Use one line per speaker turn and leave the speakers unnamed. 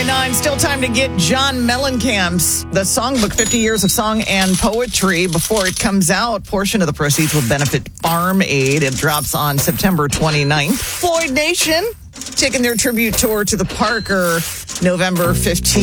by 9. Still time to get John Mellencamp's The Songbook, 50 Years of Song and Poetry. Before it comes out, portion of the proceeds will benefit Farm Aid. It drops on September 29th. Floyd Nation taking their tribute tour to the Parker November 15th.